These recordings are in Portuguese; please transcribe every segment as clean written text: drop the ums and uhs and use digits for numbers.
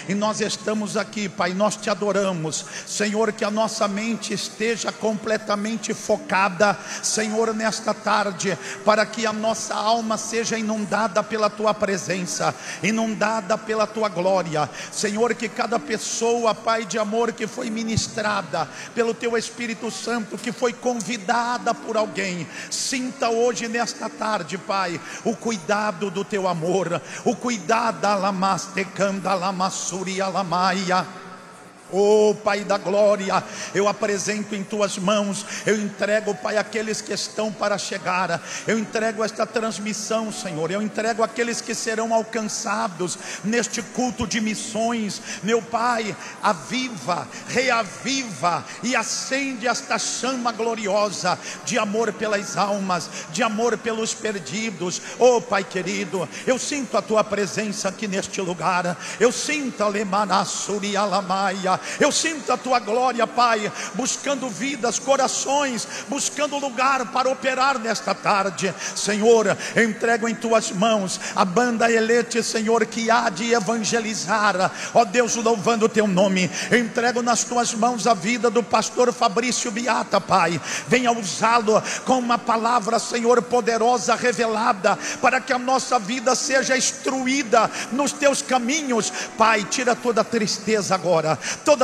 e nós estamos aqui, Pai, nós te adoramos, Senhor, que a nossa mente esteja completamente focada, Senhor, nesta tarde, para que a nossa alma seja inundada pela tua presença, inundada pela tua glória, Senhor, que cada pessoa, Pai de amor, que foi ministrada pelo teu Espírito Santo, que foi convidada por alguém, sinta hoje nesta tarde, Pai, o cuidado do teu amor, o cuidado da lamastecanda lamassuri alamaia. Oh Pai da glória, eu apresento em tuas mãos, eu entrego, Pai, aqueles que estão para chegar, eu entrego esta transmissão, Senhor, eu entrego aqueles que serão alcançados neste culto de missões, meu Pai, aviva, reaviva e acende esta chama gloriosa de amor pelas almas, de amor pelos perdidos. Oh Pai querido, eu sinto a tua presença aqui neste lugar, eu sinto a lemanassuri alamaia, eu sinto a tua glória, Pai, buscando vidas, corações, buscando lugar para operar nesta tarde. Senhor, eu entrego em tuas mãos a banda Elete, Senhor, que há de evangelizar, ó Deus, louvando o teu nome. Eu entrego nas tuas mãos a vida do pastor Fabrício Biata, Pai, venha usá-lo com uma palavra, Senhor, poderosa, revelada, para que a nossa vida seja instruída nos teus caminhos. Pai, tira toda a tristeza agora, toda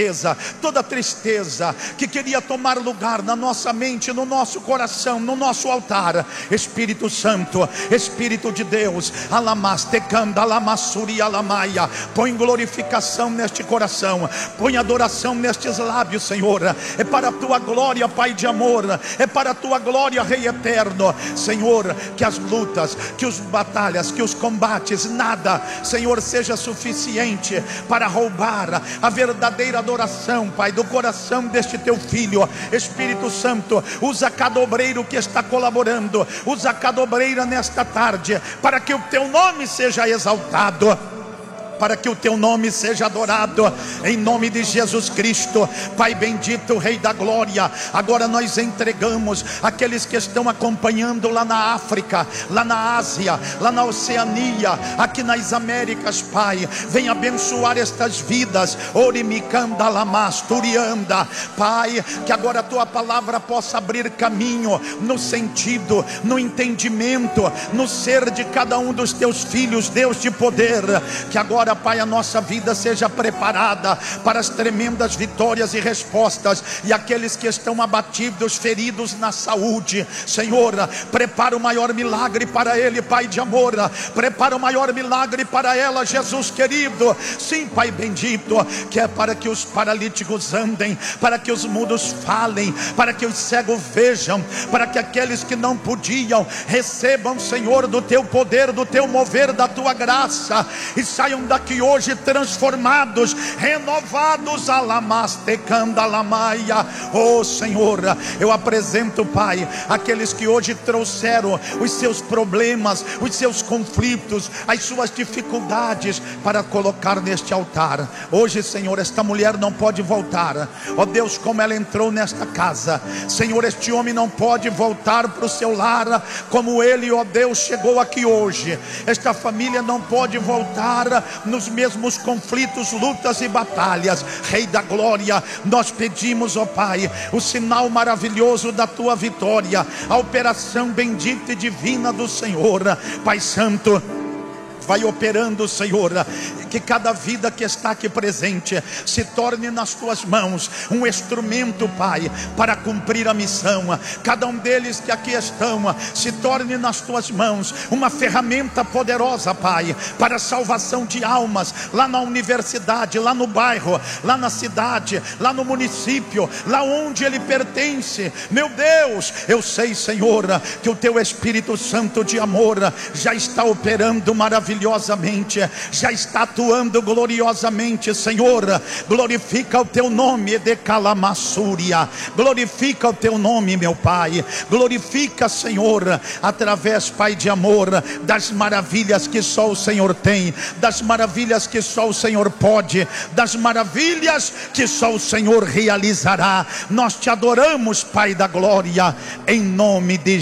tristeza que queria tomar lugar na nossa mente, no nosso coração, no nosso altar. Espírito Santo, Espírito de Deus, alamastecanda alamassuri alamaia, põe glorificação neste coração, põe adoração nestes lábios, Senhor. É para a tua glória, Pai de amor, é para a tua glória, Rei eterno. Senhor, que as lutas, que as batalhas, que os combates, nada, Senhor, seja suficiente para roubar a verdadeira adoração, Pai, do coração deste teu filho. Espírito Santo, usa cada obreiro que está colaborando, usa cada obreira nesta tarde, para que o teu nome seja exaltado, para que o teu nome seja adorado, em nome de Jesus Cristo. Pai bendito, Rei da glória, agora nós entregamos aqueles que estão acompanhando lá na África, lá na Ásia, lá na Oceania, aqui nas Américas, Pai, vem abençoar estas vidas, orimicanda lamasturianda, Pai, que agora a tua palavra possa abrir caminho no sentido, no entendimento, no ser de cada um dos teus filhos, Deus de poder, que agora, Pai, a nossa vida seja preparada para as tremendas vitórias e respostas, e aqueles que estão abatidos, feridos na saúde, Senhor, prepara o maior milagre para ele, Pai de amor, prepara o maior milagre para ela, Jesus querido. Sim, Pai bendito, que é para que os paralíticos andem, para que os mudos falem, para que os cegos vejam, para que aqueles que não podiam recebam, Senhor, do teu poder, do teu mover, da tua graça, e saiam daqui hoje transformados, renovados. Alamastecanda alamaia. Oh Senhor, eu apresento, Pai, aqueles que hoje trouxeram os seus problemas, os seus conflitos, as suas dificuldades para colocar neste altar. Hoje, Senhor, esta mulher não pode voltar, ó Deus, como ela entrou nesta casa. Senhor, este homem não pode voltar para o seu lar como ele, ó Deus, chegou aqui hoje. Esta família não pode voltar nos mesmos conflitos, lutas e batalhas. Rei da glória, nós pedimos, ó Pai, o sinal maravilhoso da tua vitória, a operação bendita e divina do Senhor. Pai santo, vai operando, Senhor, que cada vida que está aqui presente se torne nas tuas mãos um instrumento, Pai, para cumprir a missão. Cada um deles que aqui estão se torne nas tuas mãos uma ferramenta poderosa, Pai, para a salvação de almas, lá na universidade, lá no bairro, lá na cidade, lá no município, lá onde ele pertence. Meu Deus, eu sei, Senhor, que o teu Espírito Santo de amor já está operando maravilhosamente, já está atuando gloriosamente. Senhor, glorifica o teu nome, de calamassúria, glorifica o teu nome, meu Pai, glorifica, Senhor, através, Pai de amor, das maravilhas que só o Senhor tem, das maravilhas que só o Senhor pode, das maravilhas que só o Senhor realizará. Nós te adoramos, Pai da glória, em nome de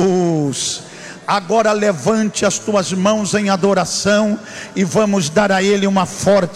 Jesus. Agora levante as tuas mãos em adoração e vamos dar a Ele uma forte